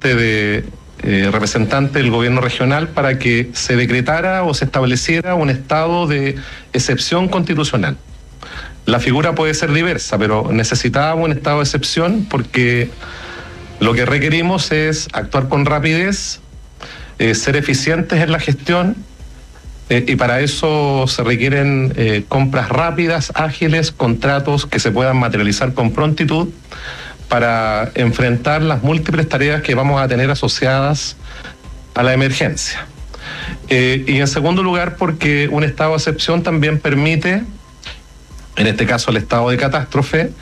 parte de representante del gobierno regional para que se decretara o se estableciera un estado de excepción constitucional. La figura puede ser diversa, pero necesitábamos un estado de excepción porque lo que requerimos es actuar con rapidez, ser eficientes en la gestión, y para eso se requieren compras rápidas, ágiles, contratos que se puedan materializar con prontitud para enfrentar las múltiples tareas que vamos a tener asociadas a la emergencia. Y en segundo lugar, porque un estado de excepción también permite, en este caso el estado de catástrofe,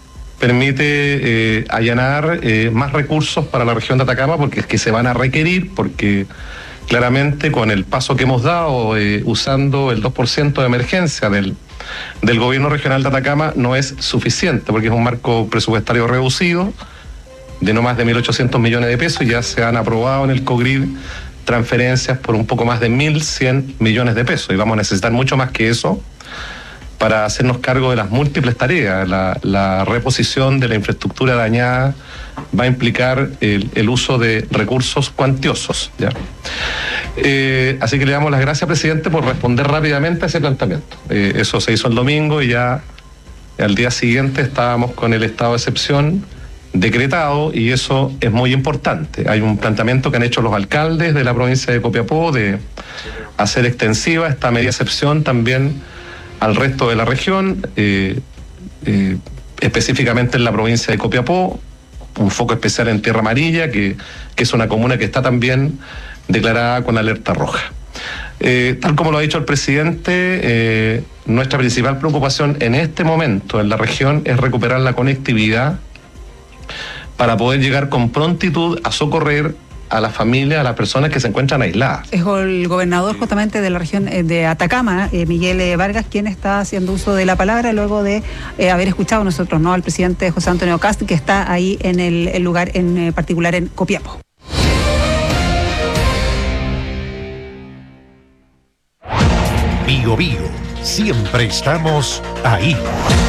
permite allanar más recursos para la región de Atacama, porque es que se van a requerir, porque claramente con el paso que hemos dado, usando el 2% de emergencia del gobierno regional de Atacama, no es suficiente, porque es un marco presupuestario reducido de no más de 1.800 millones de pesos, y ya se han aprobado en el COGRID transferencias por un poco más de 1.100 millones de pesos, y vamos a necesitar mucho más que eso para hacernos cargo de las múltiples tareas. La reposición de la infraestructura dañada va a implicar el uso de recursos cuantiosos, ¿ya? Así que le damos las gracias, presidente, por responder rápidamente a ese planteamiento. Eso se hizo el domingo y ya al día siguiente estábamos con el estado de excepción decretado, y eso es muy importante. Hay un planteamiento que han hecho los alcaldes de la provincia de Copiapó de hacer extensiva esta medida de excepción también al resto de la región, específicamente en la provincia de Copiapó, un foco especial en Tierra Amarilla, que es una comuna que está también declarada con alerta roja. Tal como lo ha dicho el presidente, nuestra principal preocupación en este momento en la región es recuperar la conectividad para poder llegar con prontitud a socorrer a las familias, a las personas que se encuentran aisladas. Es el gobernador justamente de la región de Atacama, Miguel Vargas, quien está haciendo uso de la palabra luego de haber escuchado nosotros, ¿no?, al presidente José Antonio Kast, que está ahí en el lugar en particular en Copiapó. Bío Bío, siempre estamos ahí.